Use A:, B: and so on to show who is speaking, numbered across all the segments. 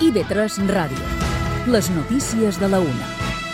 A: IB3 Ràdio. Les notícies de la una.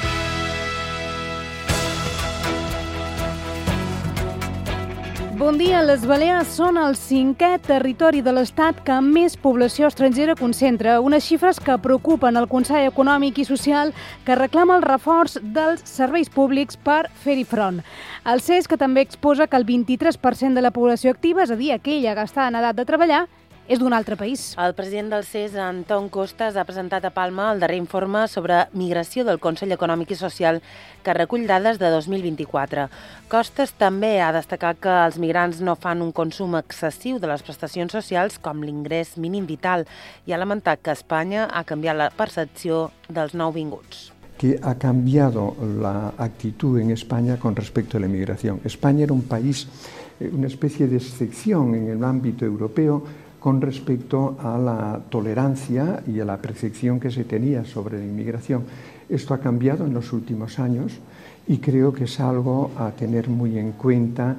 B: Bon dia. Les Balears són el 5è territori de l'Estat que més població estrangera concentra, unes xifres que preocupen el Consell Econòmic i Social, que reclama el reforç dels serveis públics per fer-hi front. El CES, que també exposa que el 23% de la població activa, és a dir, aquella que està en edat de treballar, és d'un altre país.
C: El president del CES, Antón Costas, ha presentat a Palma el darrer informe sobre migració del Consell Econòmic i Social, que recull dades de 2024. Costas també ha destacat que els migrants no fan un consum excessiu de les prestacions socials com l'ingrés mínim vital i ha lamentat que Espanya ha canviat la percepció dels nouvinguts.
D: Que ha cambiado la actitud en España con respecto a la inmigración. España era un país, una especie de excepción en el ámbito europeo con respecto a la tolerancia y a la percepción que se tenía sobre la inmigración. Esto ha cambiado en los últimos años y creo que es algo a tener muy en cuenta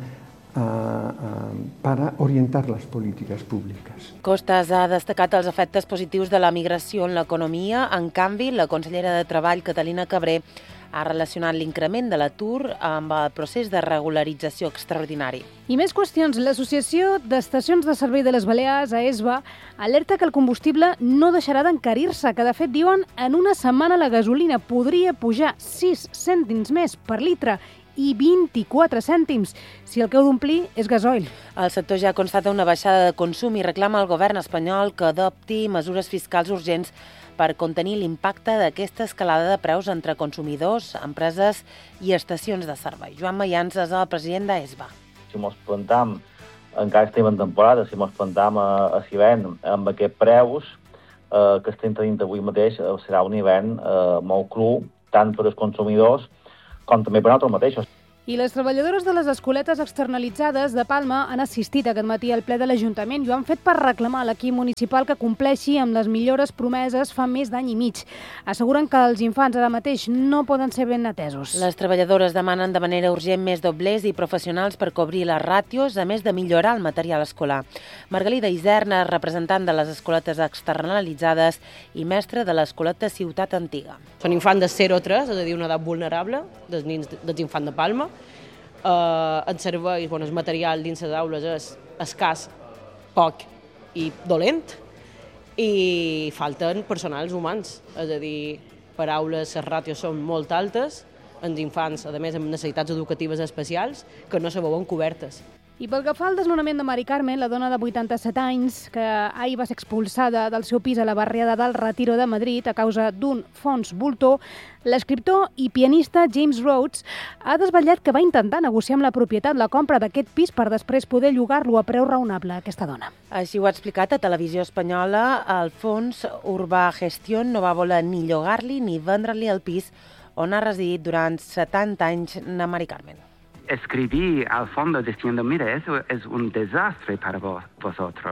D: para orientar les polítiques públiques.
C: Costas ha destacat els efectes positius de la migració en l'economia. En canvi, la consellera de Treball, Catalina Cabré, ha relacionat l'increment de l'atur amb el procés de regularització extraordinari.
B: I més qüestions. L'Associació d'Estacions de Servei de les Balears, AESBA, alerta que el combustible no deixarà d'encarir-se, que de fet diuen en una setmana la gasolina podria pujar 6 cèntims més per litre i 24 cèntims si el que heu d'omplir és gasoil.
C: El sector ja constata una baixada de consum i reclama al govern espanyol que adopti mesures fiscals urgents per contenir l'impacte d'aquesta escalada de preus entre consumidors, empreses i estacions de servei. Joan Mayans és el president d'AESBA.
E: Si mos plantam, encara estem en temporada, si mos plantam a l'hivern amb aquests preus que estem tenint avui mateix, serà un hivern molt cru, tant per als consumidors com també per nosaltres mateixos.
B: I les treballadores de les escoletes externalitzades de Palma han assistit aquest matí al ple de l'Ajuntament i ho han fet per reclamar a l'equip municipal que compleixi amb les millores promeses fa més d'any i mig. Asseguren que els infants ara mateix no poden ser ben atesos.
C: Les treballadores demanen de manera urgent més doblers i professionals per cobrir les ràtios, a més de millorar el material escolar. Margalida Iserna, representant de les escoletes externalitzades i mestra de l'escoleta Ciutat Antiga.
F: Són infants de 0 a 3, és a dir, una edat vulnerable dels infants de Palma. En serveis, el material dins les aules és escàs, poc i dolent i falten personals humans, és a dir, per aules les ràtios són molt altes, els infants, a més, amb necessitats educatives especials que no se veuen cobertes.
B: I pel que fa al desnonament de Mari Carmen, la dona de 87 anys, que ahir va ser expulsada del seu pis a la barriada del Retiro de Madrid a causa d'un fons voltor, l'escriptor i pianista James Rhodes ha desvetllat que va intentar negociar amb la propietat la compra d'aquest pis per després poder llogar-lo a preu raonable a aquesta dona.
C: Així ho ha explicat a Televisió Espanyola. El fons Urbà Gestión no va voler ni llogar-li ni vendre-li el pis on ha residit durant 70 anys na Mari Carmen.
G: Escribí al fondo diciendo, mira, eso es un desastre para vosotros.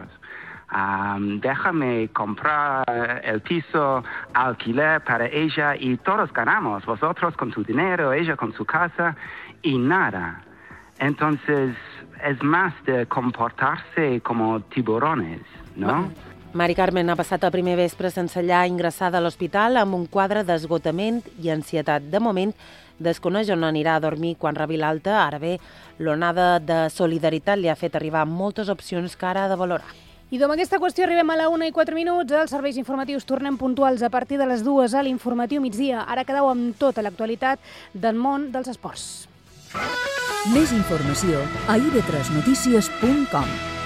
G: Déjame comprar el piso, alquiler para ella y todos ganamos. Vosotros con su dinero, ella con su casa y nada. Entonces, es más de comportarse como tiburones, ¿no?
C: Mari Carmen ha passat el primer vespre sense llar ingressada a l'hospital amb un quadre d'esgotament i ansietat. De moment, desconeix on anirà a dormir quan rebi l'alta. Ara bé, l'onada de solidaritat li ha fet arribar moltes opcions que ara ha de valorar.
B: I amb aquesta qüestió arribem a la 1:04. Els serveis informatius tornem puntuals a partir de les 2 a l'informatiu migdia. Ara quedeu amb tota l'actualitat del món dels esports.
A: Més informació a ib3notícies.com.